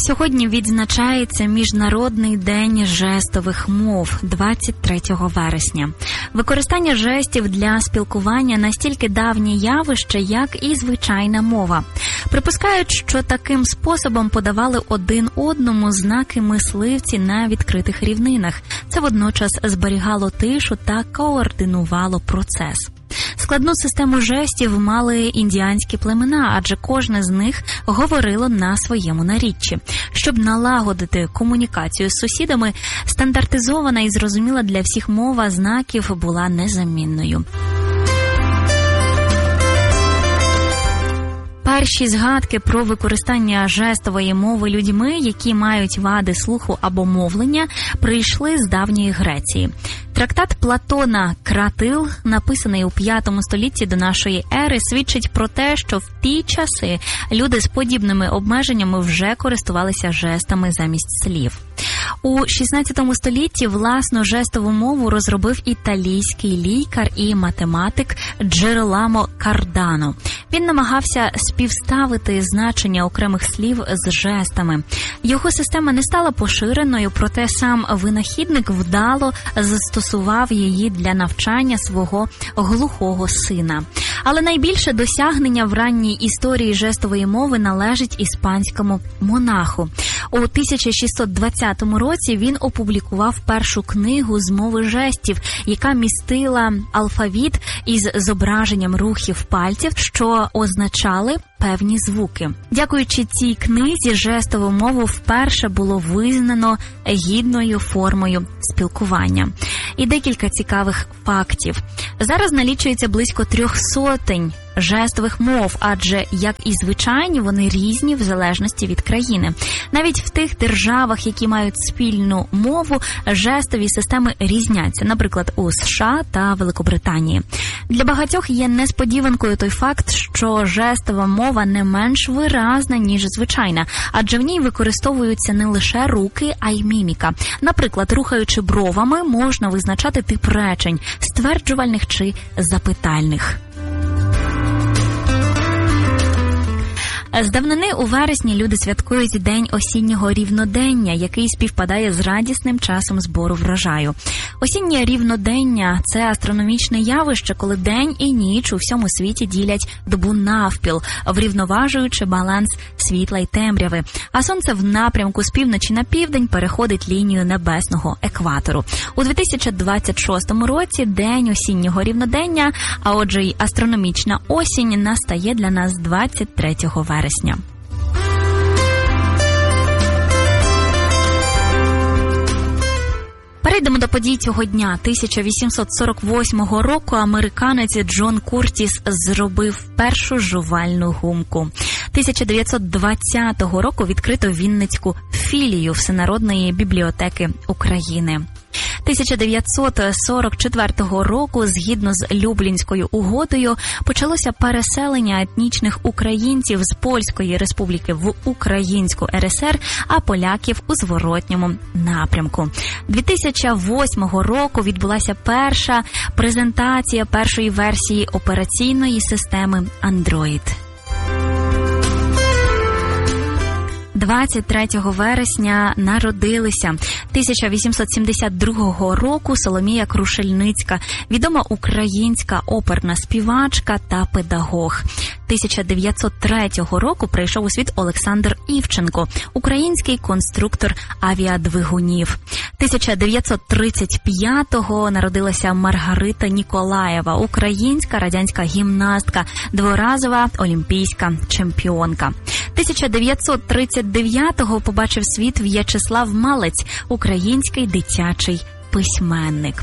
Сьогодні відзначається Міжнародний день жестових мов 23 вересня. Використання жестів для спілкування настільки давнє явище, як і звичайна мова. Припускають, що таким способом подавали один одному знаки мисливці на відкритих рівнинах. Це водночас зберігало тишу та координувало процес. Складну систему жестів мали індіанські племена, адже кожне з них говорило на своєму наріччі. Щоб налагодити комунікацію з сусідами, стандартизована і зрозуміла для всіх мова знаків була незамінною. Перші згадки про використання жестової мови людьми, які мають вади слуху або мовлення, прийшли з давньої Греції. Трактат Платона «Кратил», написаний у 5 столітті до нашої ери, свідчить про те, що в ті часи люди з подібними обмеженнями вже користувалися жестами замість слів. У 16 столітті власну жестову мову розробив італійський лікар і математик Джероламо Кардано. Він намагався співставити значення окремих слів з жестами. Його система не стала поширеною, проте сам винахідник вдало застосував її для навчання свого глухого сина. Але найбільше досягнення в ранній історії жестової мови належить іспанському монаху. У 1620 році він опублікував першу книгу з мови жестів, яка містила алфавіт із зображенням рухів пальців, що означали певні звуки. Дякуючи цій книзі, жестову мову вперше було визнано гідною формою спілкування. І декілька цікавих фактів. Зараз налічується близько 300 жестових мов, адже, як і звичайні, вони різні в залежності від країни. Навіть в тих державах, які мають спільну мову, жестові системи різняться, наприклад, у США та Великобританії. Для багатьох є несподіванкою той факт, що жестова мова не менш виразна, ніж звичайна, адже в ній використовуються не лише руки, а й міміка. Наприклад, рухаючи бровами, можна визначати тип речень – стверджувальних чи запитальних. З давнини у вересні люди святкують День осіннього рівнодення, який співпадає з радісним часом збору врожаю. Осіннє рівнодення – це астрономічне явище, коли день і ніч у всьому світі ділять добу навпіл, врівноважуючи баланс світла й темряви. А сонце в напрямку з півночі на південь переходить лінію небесного екватору. У 2026 році День осіннього рівнодення, а отже й астрономічна осінь, настає для нас 23 вересня. Перейдемо до подій цього дня. 1848 року американець Джон Куртіс зробив першу жувальну гумку. 1920 року відкрито Вінницьку філію Всенародної бібліотеки України. 1944 року, згідно з Люблінською угодою, почалося переселення етнічних українців з Польської республіки в Українську РСР, а поляків у зворотньому напрямку. 2008 року відбулася перша презентація першої версії операційної системи Android. 23 вересня народилися 1872 року Соломія Крушельницька, відома українська оперна співачка та педагог. 1903 року прийшов у світ Олександр Івченко, український конструктор авіадвигунів. 1935-го народилася Маргарита Ніколаєва, українська радянська гімнастка, дворазова олімпійська чемпіонка. 1939-го побачив світ В'ячеслав Малець, український дитячий письменник.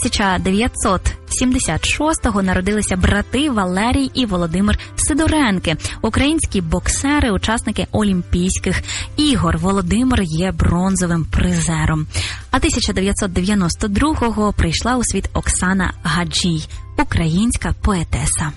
1976-го народилися брати Валерій і Володимир Сидоренки, українські боксери, учасники Олімпійських ігор. Володимир є бронзовим призером. А 1992-го прийшла у світ Оксана Гаджій, українська поетеса.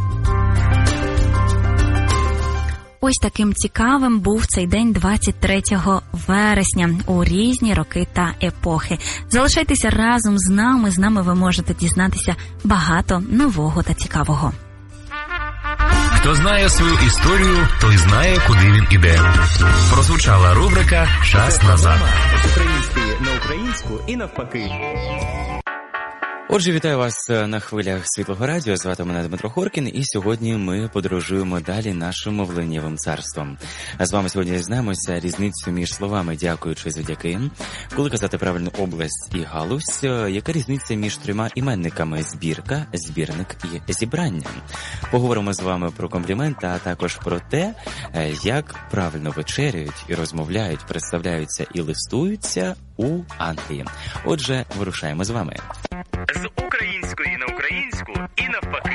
Ось таким цікавим був цей день 23 вересня у різні роки та епохи. Залишайтеся разом з нами ви можете дізнатися багато нового та цікавого. Хто знає свою історію, той знає, куди він іде. Прозвучала рубрика «Час назад». З української на українську і навпаки. Отже, вітаю вас на хвилях Світлого радіо. Звати мене Дмитро Хоркін, і сьогодні ми подорожуємо далі нашим мовленнєвим царством. А з вами сьогодні дізнаємося різницю між словами «дякуючи», «завдяки», коли казати правильно «область» і «галузь», яка різниця між трьома іменниками «збірка», «збірник» і «зібрання». Поговоримо з вами про компліменти, а також про те, як правильно вечеряють і розмовляють, представляються і листуються у Англії. Отже, вирушаємо з вами. З української на українську і навпаки.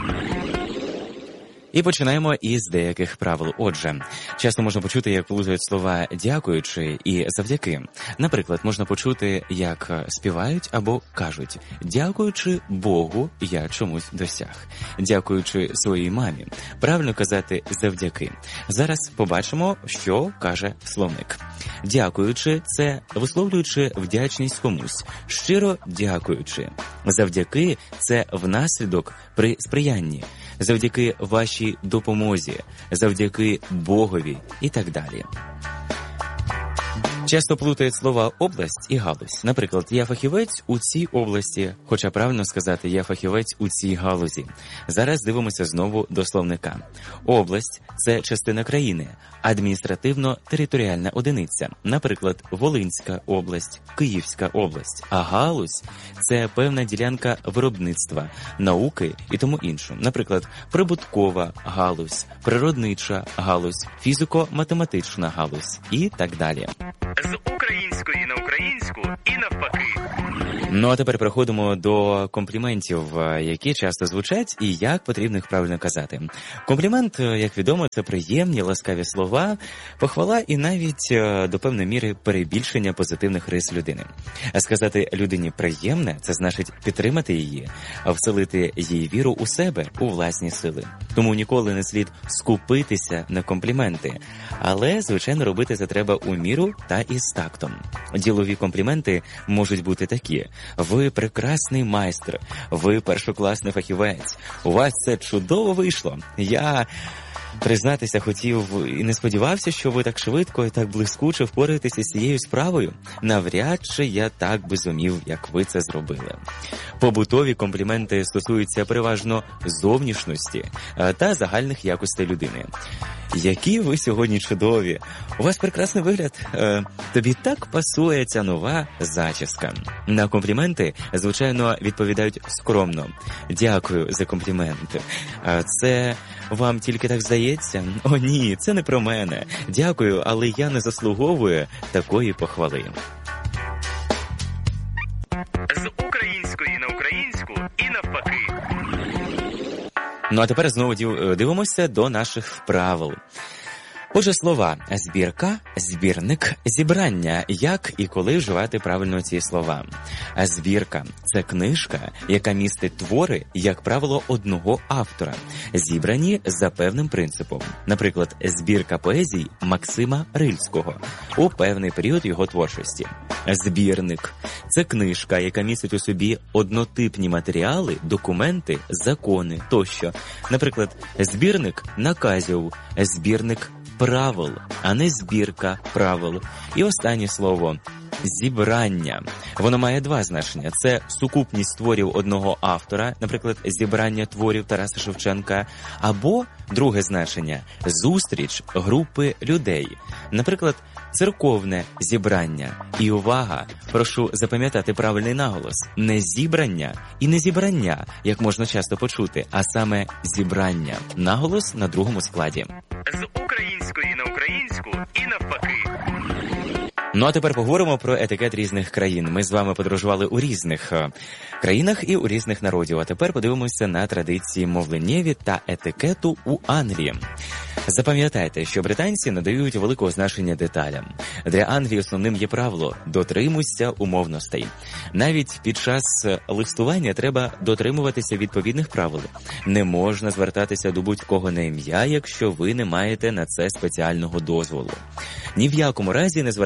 І починаємо із деяких правил. Отже, часто можна почути, як плутають слова «дякуючи» і «завдяки». Наприклад, можна почути, як співають або кажуть «дякуючи Богу, я чомусь досяг». «Дякуючи своїй мамі». Правильно казати «завдяки». Зараз побачимо, що каже словник. «Дякуючи» – це висловлюючи вдячність комусь, щиро дякуючи. «Завдяки» – це внаслідок при сприянні. Завдяки вашій допомозі, завдяки Богові і так далі. Часто плутають слова «область» і «галузь». Наприклад, «я фахівець у цій області», хоча правильно сказати «я фахівець у цій галузі». Зараз дивимося знову до словника. Область – це частина країни, адміністративно-територіальна одиниця. Наприклад, Волинська область, Київська область. А галузь – це певна ділянка виробництва, науки і тому інше. Наприклад, прибуткова галузь, природнича галузь, фізико-математична галузь і так далі. З української на українську і навпаки. Ну а тепер переходимо до компліментів, які часто звучать і як потрібно їх правильно казати. Комплімент, як відомо, це приємні, ласкаві слова, похвала і навіть до певної міри перебільшення позитивних рис людини. А сказати людині приємне – це значить підтримати її, вселити їй віру у себе, у власні сили. Тому ніколи не слід скупитися на компліменти. Але, звичайно, робити це треба у міру та із тактом. Ділові компліменти можуть бути такі. Ви прекрасний майстер, ви першокласний фахівець, у вас це чудово вийшло. Я, признатися, хотів і не сподівався, що ви так швидко і так блискуче впораєтеся з цією справою. Навряд чи я так би зумів, як ви це зробили. Побутові компліменти стосуються переважно зовнішності та загальних якостей людини. Які ви сьогодні чудові! У вас прекрасний вигляд. Тобі так пасує ця нова зачіска. На компліменти, звичайно, відповідають скромно. Дякую за комплімент. Це вам тільки так здається? О ні, це не про мене. Дякую, але я не заслуговую такої похвали. З української на українську і навпаки. Ну а тепер знову дивимося до наших правил. Отже, слова «збірка», «збірник», «зібрання». Як і коли вживати правильно ці слова? Збірка – це книжка, яка містить твори, як правило, одного автора, зібрані за певним принципом. Наприклад, збірка поезій Максима Рильського у певний період його творчості. Збірник – це книжка, яка містить у собі однотипні матеріали, документи, закони тощо. Наприклад, збірник наказів, збірник правил, а не збірка правил. І останнє слово – зібрання. Воно має два значення. Це сукупність творів одного автора, наприклад, зібрання творів Тараса Шевченка, або друге значення – зустріч групи людей. Наприклад, церковне зібрання. І увага! Прошу запам'ятати правильний наголос. Не зібрання і не зібрання, як можна часто почути, а саме зібрання. Наголос на другому складі. З української на українську і навпаки. Ну а тепер поговоримо про етикет різних країн. Ми з вами подорожували у різних країнах і у різних народів. А тепер подивимося на традиції мовленнєві та етикету у Англії. Запам'ятайте, що британці надають великого значення деталям. Для Англії основним є правило – дотримуйся умовностей. Навіть під час листування треба дотримуватися відповідних правил. Не можна звертатися до будь-кого на ім'я, якщо ви не маєте на це спеціального дозволу. Ні в якому разі не звертайтеся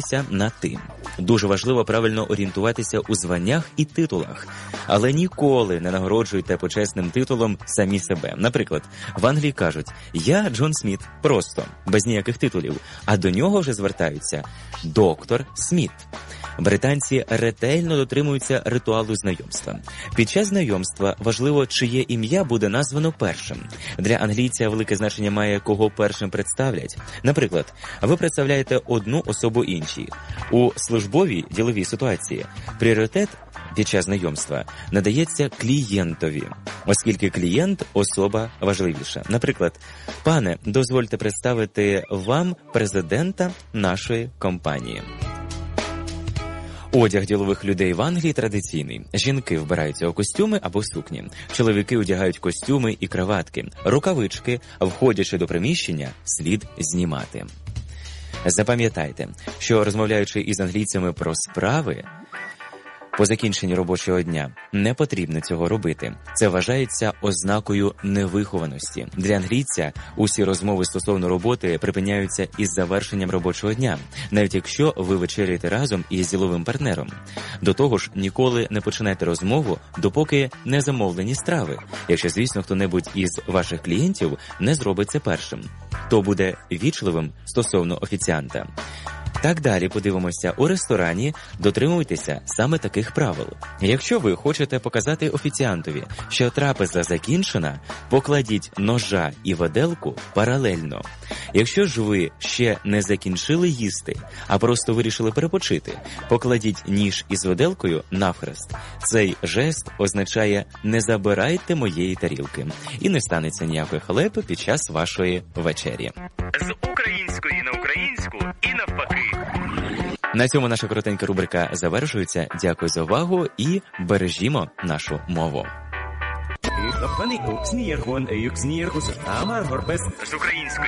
звертаються на «ти». Дуже важливо правильно орієнтуватися у званнях і титулах, але ніколи не нагороджуйте почесним титулом самі себе. Наприклад, в Англії кажуть «Я Джон Сміт», просто, без ніяких титулів, а до нього вже звертаються «доктор Сміт». Британці ретельно дотримуються ритуалу знайомства. Під час знайомства важливо, чиє ім'я буде названо першим. Для англійця велике значення має, кого першим представлять. Наприклад, ви представляєте одну особу іншій. У службовій діловій ситуації пріоритет під час знайомства надається клієнтові, оскільки клієнт – особа важливіша. Наприклад, пане, дозвольте представити вам президента нашої компанії. Одяг ділових людей в Англії традиційний. Жінки вбираються у костюми або сукні. Чоловіки одягають костюми і краватки. Рукавички, входячи до приміщення, слід знімати. Запам'ятайте, що розмовляючи із англійцями про справи, по закінченні робочого дня не потрібно цього робити. Це вважається ознакою невихованості. Для англійця усі розмови стосовно роботи припиняються із завершенням робочого дня, навіть якщо ви вечеряєте разом із діловим партнером. До того ж, ніколи не починайте розмову, допоки не замовлені страви, якщо, звісно, хто-небудь із ваших клієнтів не зробить це першим. То буде вічливим стосовно офіціанта. Так далі подивимося, у ресторані дотримуйтеся саме таких правил. Якщо ви хочете показати офіціантові, що трапеза закінчена, покладіть ножа і виделку паралельно. Якщо ж ви ще не закінчили їсти, а просто вирішили перепочити, покладіть ніж із виделкою навхрест. Цей жест означає «не забирайте моєї тарілки» і не станеться ніякої халепи під час вашої вечері. З української на українську і навпаки. На цьому наша коротенька рубрика завершується. Дякую за увагу і бережімо нашу мову. З української